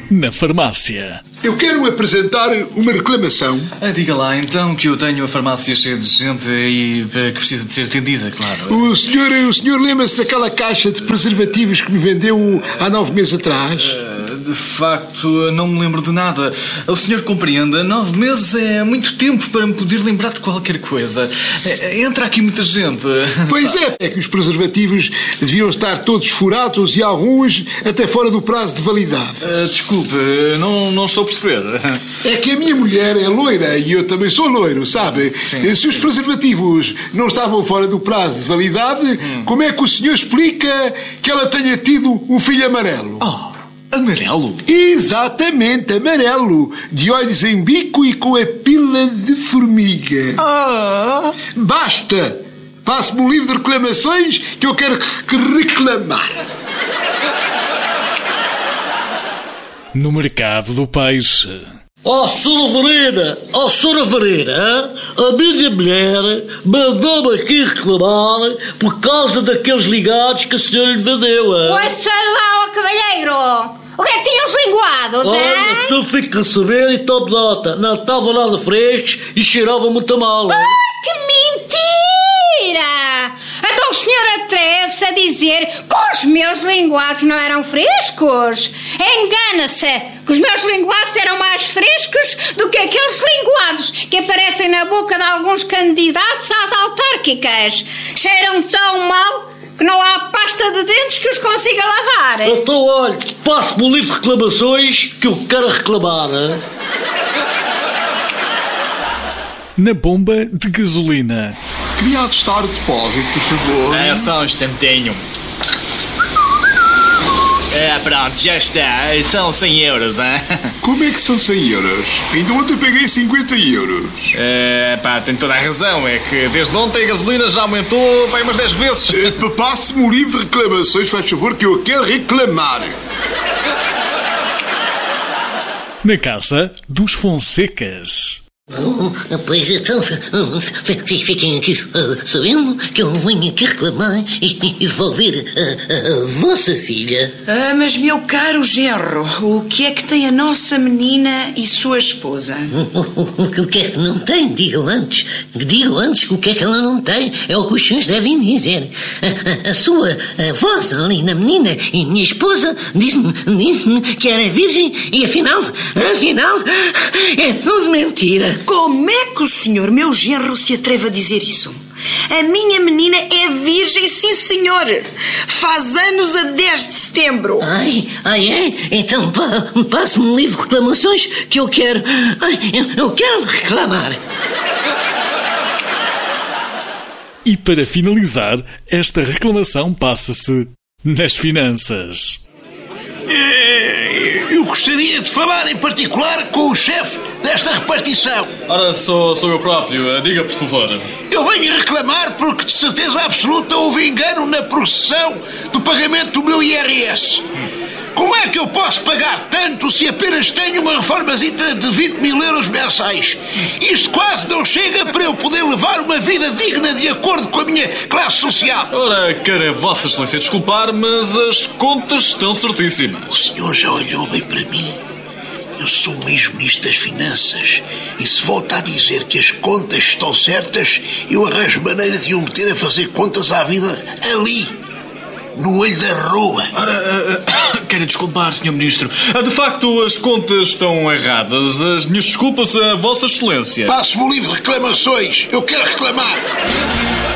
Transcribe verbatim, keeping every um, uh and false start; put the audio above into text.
na farmácia. Eu quero apresentar uma reclamação. Ah, diga lá, então, que eu tenho a farmácia cheia de gente e que precisa de ser atendida, claro. O senhor, o senhor lembra-se daquela caixa de preservativos que me vendeu há nove meses atrás? Uh, de facto, não me lembro de nada. O senhor compreenda, nove meses é muito tempo para me poder lembrar de qualquer coisa. Entra aqui muita gente. Pois é, é que os preservativos deviam estar todos furados e alguns até fora do prazo de validade. Uh, desculpe, não, não estou a perceber. É que a minha mulher é loira e eu também sou loiro, sabe? Sim. Se os preservativos não estavam fora do prazo de validade, hum. como é que o senhor explica que ela tenha tido um filho amarelo? Oh, amarelo? Exatamente, amarelo. De olhos em bico e com a pila de formiga. Ah. Basta! Passe-me um livro de reclamações que eu quero reclamar. No mercado do peixe. Ó, oh, Sra. Verena, ó, oh, Sra. Verena, a minha mulher mandou-me aqui reclamar por causa daqueles ligados que a senhora lhe vendeu. Pois sei lá, ó cavalheiro, o que é que tinham os linguados, Olha, é? tu fica a saber e tome nota, não estavam nada frescos e cheiravam muito mal. Ah, que mentira! Então o senhor atreve-se a dizer que os meus linguados não eram frescos? Engana-se, que os meus linguados eram mais frescos do que aqueles linguados que aparecem na boca de alguns candidatos às autárquicas. Cheiram tão mal que não há pasta de dentes que os consiga lavar. Então, olha, passe-me um livro de reclamações que eu quero reclamar. Hein? Na bomba de gasolina. Queria atestar o depósito, por favor. É só um instantinho. É, pronto, já está. São cem euros, hein? Como é que são cem euros? Ainda ontem peguei cinquenta euros. É, pá, tem toda a razão. É que desde ontem a gasolina já aumentou bem umas dez vezes. É, passe-me um livro de reclamações, faz favor, que eu quero reclamar. Na casa dos Fonsecas. Oh, pois então, fiquem aqui sabendo que eu venho aqui reclamar e devolver a, a, a vossa filha. Ah, mas meu caro genro, o que é que tem a nossa menina e sua esposa? O, o, o que é que não tem? Digam antes. Digam antes o que é que ela não tem. É o que os senhores devem dizer. A, a, a sua a voz ali na menina e minha esposa disse-me disse-me que era virgem e afinal, afinal, é tudo mentira. Como é que o senhor, meu genro, se atreve a dizer isso? A minha menina é virgem, sim senhor. Faz anos a dez de setembro. Ai, ai é? Então pa, passe-me um livro de reclamações que eu quero... Ai, eu, eu quero reclamar. E para finalizar, esta reclamação passa-se nas finanças. Eu gostaria de falar em particular com o chefe desta repartição. Ora, sou, sou eu próprio. Diga, por favor. Eu venho reclamar porque de certeza absoluta houve engano na processão do pagamento do meu I R S. Como é que eu posso pagar tanto se apenas tenho uma reformazita de vinte mil euros mensais? Isto quase não chega para eu poder levar uma vida digna de acordo com a minha classe social. Ora, quero Vossa Excelência desculpar, mas as contas estão certíssimas. O senhor já olhou bem para mim? Eu sou o ex-ministro das Finanças e se volta a dizer que as contas estão certas, eu arranjo maneira de o meter a fazer contas à vida ali, no olho da rua. Ora, uh, quero desculpar, senhor Ministro. Uh, de facto, as contas estão erradas. As minhas desculpas a Vossa Excelência. Passe-me o livro de reclamações. Eu quero reclamar.